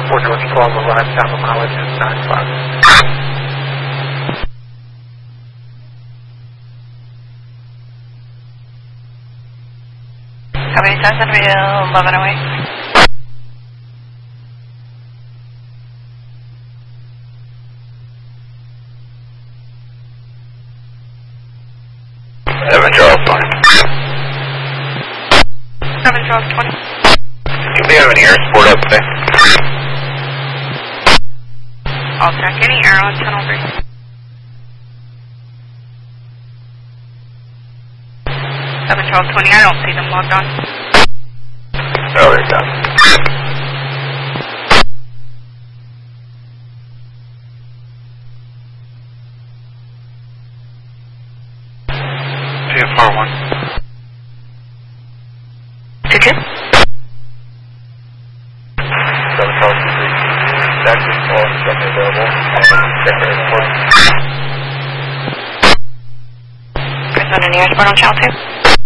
Fort George 12 arrived south of mileage 95. Copy, Jacksonville, 1108. Charles 20. Do we have any air support up today? I'll check any air on tunnel 3. 7 Charles 20, I don't see them logged on. Oh, they're done. TFR 1. Ticket? 7 Charles 2. Taxi call instructor available. There's not any airport on Channel 2.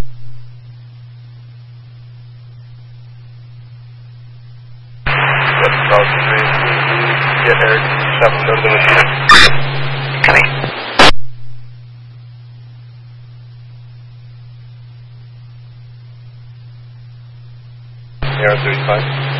7 Charles 3. Get Eric 7, go to the receiver. Copy. Air 35.